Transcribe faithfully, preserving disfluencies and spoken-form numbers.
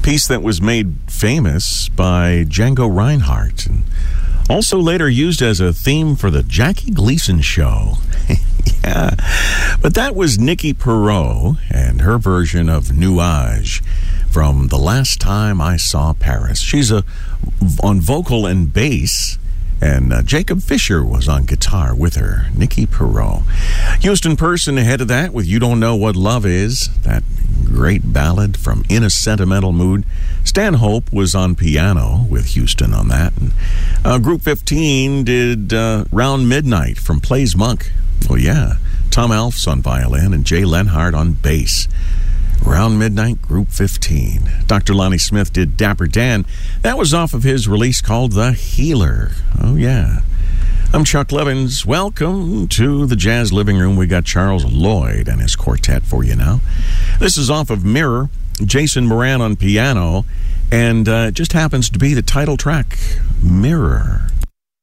piece that was made famous by Django Reinhardt, and also later used as a theme for the Jackie Gleason show. Yeah, but that was Nikki Perot and her version of Nuage from The Last Time I Saw Paris. She's a, on vocal and bass, and uh, Jacob Fisher was on guitar with her, Nikki Perot. Houston Person ahead of that with You Don't Know What Love Is, that great ballad from In a Sentimental Mood. Stanhope was on piano with Houston on that. And, uh, Group fifteen did uh, Round Midnight from Plays Monk. Oh, yeah. Tom Alf's on violin and Jay Lenhart on bass. Round Midnight, Group fifteen. Doctor Lonnie Smith did Dapper Dan. That was off of his release called The Healer. Oh, yeah. I'm Chuck Levins. Welcome to the Jazz Living Room. We got Charles Lloyd and his quartet for you now. This is off of Mirror. Jason Moran on piano. And uh, it just happens to be the title track, Mirror.